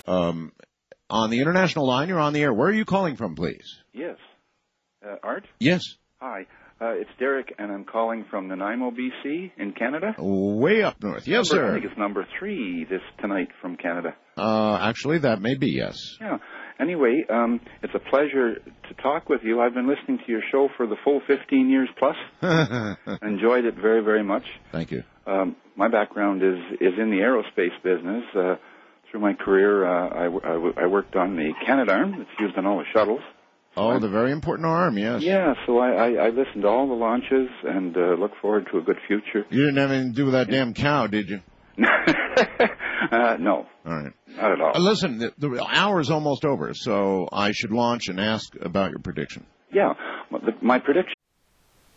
On the international line, you're on the air. Where are you calling from, please? Yes. Art? Yes. Hi. It's Derek, and I'm calling from Nanaimo, BC, in Canada. Way up north. Yes, sir. I think it's number 3 tonight from Canada. Actually, that may be, yes. Yeah. Anyway, it's a pleasure to talk with you. I've been listening to your show for the full 15 years plus. Enjoyed it very, very much. Thank you. My background is in the aerospace business. Through my career, I worked on the Canadarm. It's used on all the shuttles. Oh, the very important arm, yes. Yeah, so I listened to all the launches and look forward to a good future. You didn't have anything to do with that damn cow, did you? No. All right. Not at all. Listen, the hour is almost over, so I should launch and ask about your prediction. Yeah. My prediction